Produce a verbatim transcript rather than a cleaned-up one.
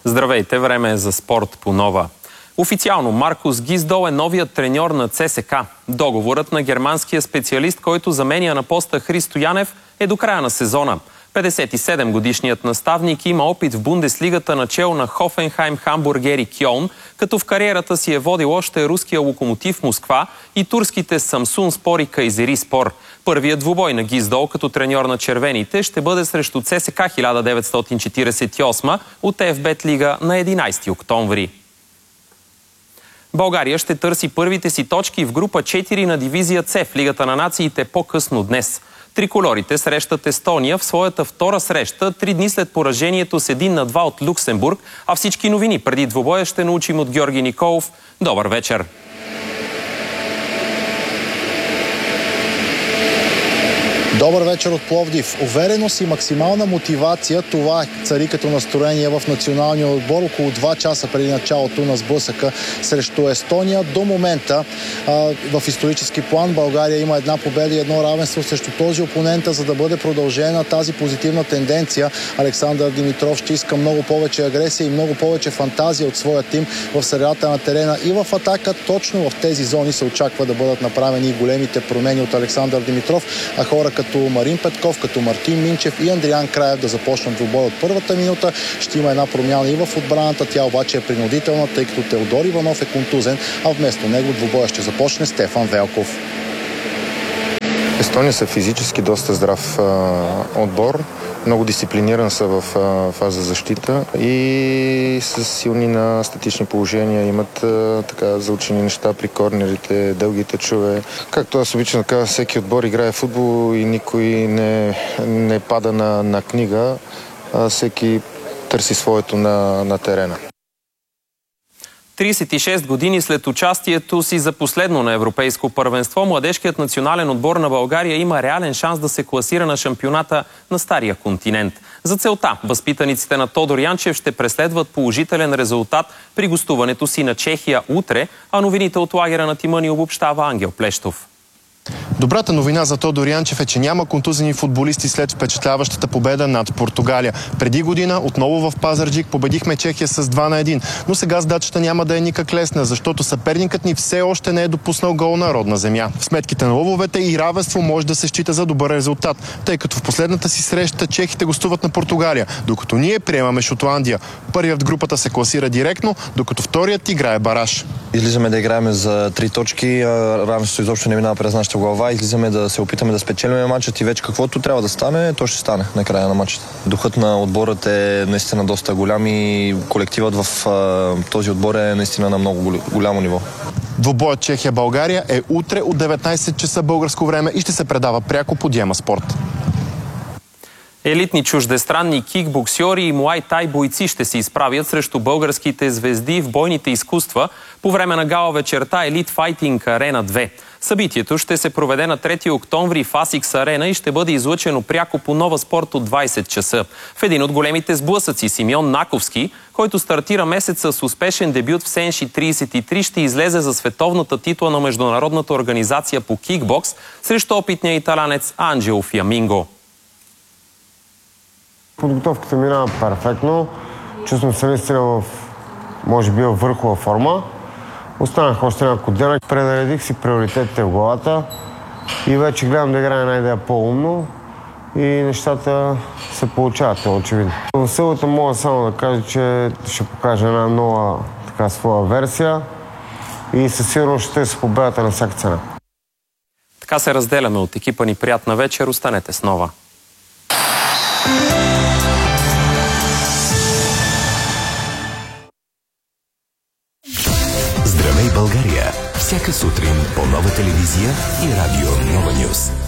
Здравейте, време е за спорт по Нова. Официално Маркус Гиздол е новият треньор на ЦСКА. Договорът на германския специалист, който заменя на поста Христо Янев, е до края на сезона. петдесет и седем годишният наставник има опит в Бундеслигата начело на Хофенхайм, Хамбургер и Кьолн, като в кариерата си е водил още руския Локомотив Москва и турските Самсун Спор и Кайзериспор. Първият двубой на Гиздол като треньор на червените ще бъде срещу ЦСКА хиляда деветстотин четиридесет и осма от ЕФБ Лига на единайсети октомври. България ще търси първите си точки в група четири на дивизия С в Лигата на нациите по-късно днес. Триколорите срещат Естония в своята втора среща, три дни след поражението с един на два от Люксембург, а всички новини преди двубоя ще научим от Георги Николов. Добър вечер! Добър вечер от Пловдив. Увереност и максимална мотивация, това цари като настроение в националния отбор около два часа преди началото на сблъсъка срещу Естония. До момента а, в исторически план България има една победа и едно равенство срещу този опонента, за да бъде продължена тази позитивна тенденция. Александър Димитров ще иска много повече агресия и много повече фантазия от своя тим в средата на терена и в атака. Точно в тези зони се очаква да бъдат направени големите промени от Александър Димитров, а хора като като Марин Петков, като Мартин Минчев и Андриан Краев да започнат двубой от първата минута. Ще има една промяна и в отбраната. Тя обаче е принудителна, тъй като Теодор Иванов е контузен, а вместо него двубоя ще започне Стефан Велков. Естония са физически доста здрав а, отбор. Много дисциплиниран са в а, фаза защита и са силни на статични положения. Имат а, така заучени неща при корнерите, дългите чуве. Както аз обичам да кажа, всеки отбор играе футбол и никой не, не пада на, на книга. А всеки търси своето на, на терена. трийсет и шест години след участието си за последно на европейско първенство, младежкият национален отбор на България има реален шанс да се класира на шампионата на Стария континент. За целта възпитаниците на Тодор Янчев ще преследват положителен резултат при гостуването си на Чехия утре, а новините от лагера на тима ни обобщава Ангел Плещов. Добрата новина за Тодор Янчев е, че няма контузени футболисти след впечатляващата победа над Португалия. Преди година отново в Пазарджик победихме Чехия с два на едно, но сега задачата няма да е никак лесна, защото съперникът ни все още не е допуснал гол на родна земя. В сметките на лъвовете и равенство може да се счита за добър резултат, тъй като в последната си среща чехите гостуват на Португалия, докато ние приемаме Шотландия. Първият в групата се класира директно, докато вторият играе бараж. Излизаме да играем за три точки, равенството изобщо не минава през нашата глава. Излизаме да се опитаме да спечелим матчът и вече каквото трябва да стане, то ще стане на края на матча. Духът на отборът е наистина доста голям и колективът в а, този отбор е наистина на много голямо ниво. Двубоят Чехия-България е утре от деветнайсет часа българско време и ще се предава пряко по Диема Спорт. Елитни чуждестранни кикбоксьори и муай-тай бойци ще се изправят срещу българските звезди в бойните изкуства по време на гала вечерта Елит Файтинг Арена две. Събитието ще се проведе на трети октомври в Асикс Арена и ще бъде излъчено пряко по Нова Спорт от двайсет часа. В един от големите сблъсъци Симеон Наковски, който стартира месец с успешен дебют в Сенши трийсет и три, ще излезе за световната титла на Международната организация по кикбокс срещу опитния италянец Анджело Фиаминго. Подготовката минава перфектно. Чувствам се наистина в, може би, в върхова форма. Останах още няколко дена. Пренаредих си приоритетите в главата и вече гледам да играя една идея по-умно и нещата се получават, очевидно. В силата мога само да кажа, че ще покажа една нова така своя версия и със сигурност ще се победата на всяка цена. Така се разделяме от екипа ни. Приятна вечер. Останете с Нова. Здравей, България! Всяка сутрин по Нова телевизия и радио Нова Нюз.